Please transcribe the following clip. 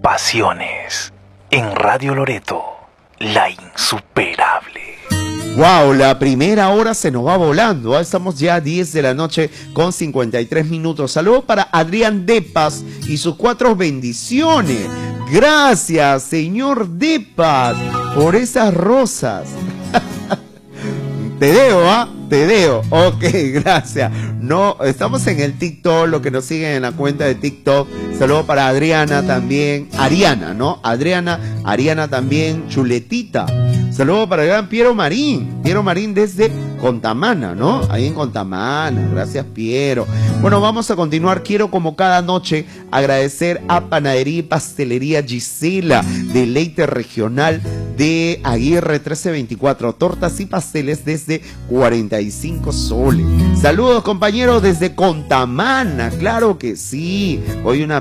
pasiones. En Radio Loreto, la insuperable. Wow, la primera hora se nos va volando. Estamos ya a 10 de la noche con 53 minutos. Saludos para Adrián Depas y sus 4 bendiciones. Gracias, señor Depas, por esas rosas. Te debo, ¿ah? Te debo. Ok, gracias. No, estamos en el TikTok, los que nos siguen en la cuenta de TikTok. Saludos para Adriana también. Ariana, ¿no? Ariana también. Chuletita. Saludos para el gran Piero Marín. Piero Marín desde Contamana, ¿no? Ahí en Contamana. Gracias, Piero. Bueno, vamos a continuar. Quiero, como cada noche, agradecer a Panadería y Pastelería Gisela, Deleite Regional de Aguirre 1324. Tortas y pasteles desde 45 soles. Saludos, compañeros, desde Contamana. Claro que sí. Hoy una